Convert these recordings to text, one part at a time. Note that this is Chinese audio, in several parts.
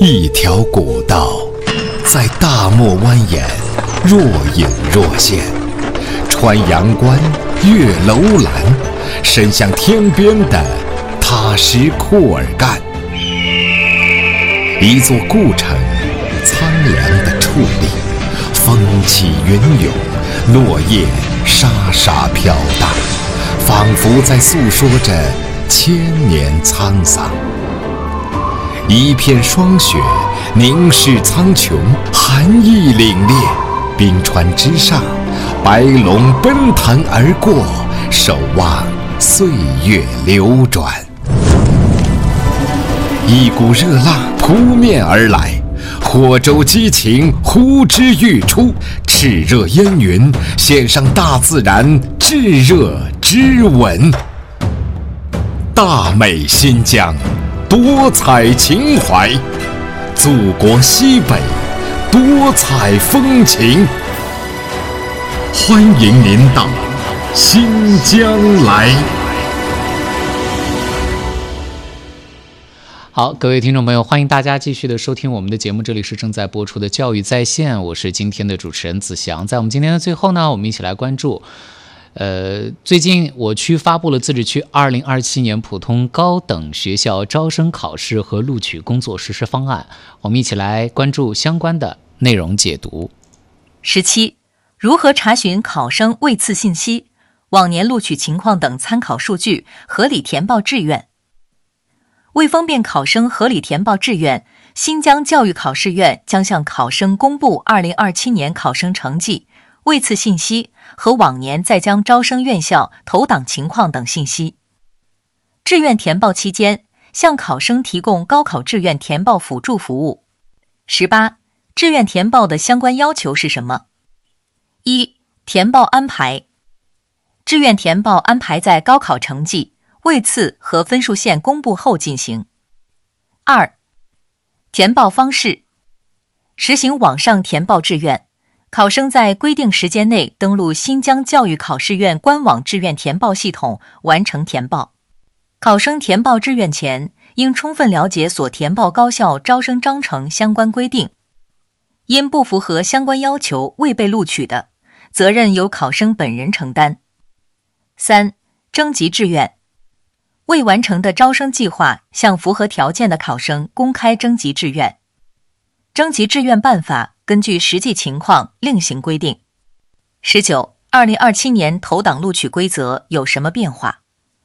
一条古道在大漠蜿蜒，若隐若现，穿阳关，越楼兰，伸向天边的塔什库尔干。一座故城，苍凉的矗立，风起云涌，落叶沙沙飘荡，仿佛在诉说着千年沧桑。一片霜雪凝视苍穹，寒意凛冽，冰川之上，白龙奔腾而过，守望岁月流转。一股热浪扑面而来，火洲激情呼之欲出，炽热烟云献上大自然炙热之吻。大美新疆，多彩情怀，祖国西北，多彩风情。欢迎您到新疆来。 好，各位听众朋友，欢迎大家继续的收听我们的节目，这里是正在播出的教育在线，我是今天的主持人子祥。在我们今天的最后呢，我们一起来关注最近我区发布了自治区2027年普通高等学校招生考试和录取工作实施方案，我们一起来关注相关的内容解读。 17、如何查询考生位次信息、往年录取情况等参考数据，合理填报志愿。为方便考生合理填报志愿，新疆教育考试院将向考生公布2027年考生成绩、位次信息和往年在将招生院校投档情况等信息。志愿填报期间，向考生提供高考志愿填报辅助服务。18、志愿填报的相关要求是什么？1、填报安排。志愿填报安排在高考成绩、位次和分数线公布后进行。2、填报方式。实行网上填报志愿，考生在规定时间内登录新疆教育考试院官网志愿填报系统完成填报。考生填报志愿前，应充分了解所填报高校招生章程相关规定。因不符合相关要求未被录取的，责任由考生本人承担。3、征集志愿。未完成的招生计划，向符合条件的考生公开征集志愿。征集志愿办法根据实际情况另行规定。19、2027年投档录取规则有什么变化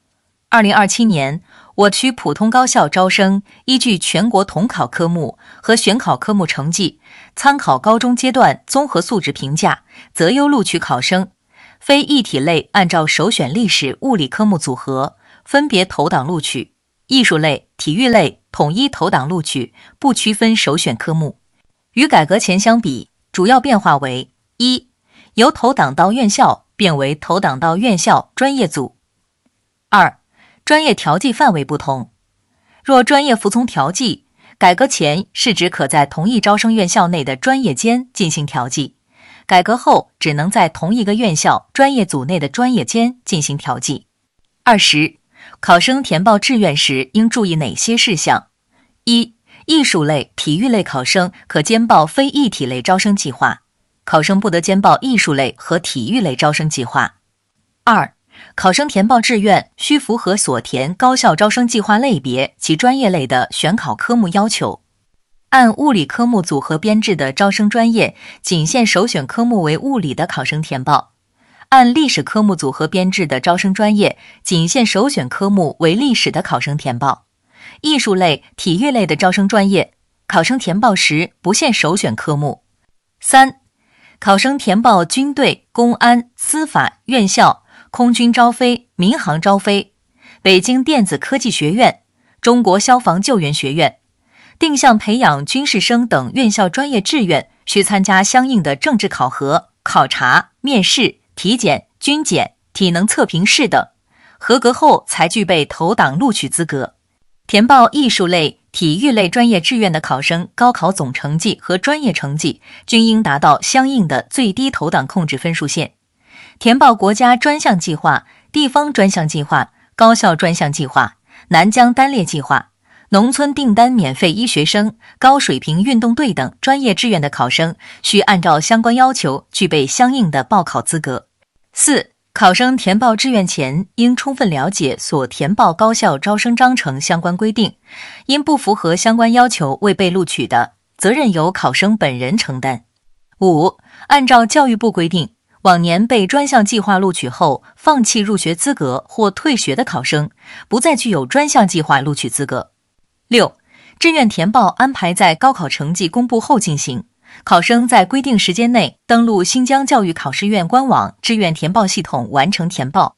？2027年，我区普通高校招生依据全国统考科目和选考科目成绩，参考高中阶段综合素质评价，择优录取考生。非一体类按照首选历史、物理科目组合分别投档录取，艺术类、体育类统一投档录取，不区分首选科目。与改革前相比，主要变化为： 1、由投档到院校变为投档到院校专业组。2、专业调剂范围不同。若专业服从调剂，改革前是指可在同一招生院校内的专业间进行调剂，改革后只能在同一个院校专业组内的专业间进行调剂。20、考生填报志愿时应注意哪些事项？1、艺术类、体育类考生可兼报非一体类招生计划，考生不得兼报艺术类和体育类招生计划。2、考生填报志愿需符合所填高校招生计划类别及专业类的选考科目要求。按物理科目组合编制的招生专业，仅限首选科目为物理的考生填报；按历史科目组合编制的招生专业，仅限首选科目为历史的考生填报。艺术类、体育类的招生专业，考生填报时不限首选科目。3、考生填报军队、公安、司法、院校、空军招飞、民航招飞、北京电子科技学院、中国消防救援学院、定向培养军事生等院校专业志愿，需参加相应的政治考核、考察、面试、体检、军检、体能测评试等，合格后才具备投档录取资格。填报艺术类、体育类专业志愿的考生，高考总成绩和专业成绩均应达到相应的最低投档控制分数线。填报国家专项计划、地方专项计划、高校专项计划、南疆单列计划、 农村订单免费医学生、高水平运动队等专业志愿的考生，需按照相关要求具备相应的报考资格。4、考生填报志愿前，应充分了解所填报高校招生章程相关规定，因不符合相关要求未被录取的，责任由考生本人承担。5、按照教育部规定，往年被专项计划录取后放弃入学资格或退学的考生，不再具有专项计划录取资格。6、志愿填报安排在高考成绩公布后进行，考生在规定时间内登录新疆教育考试院官网志愿填报系统完成填报，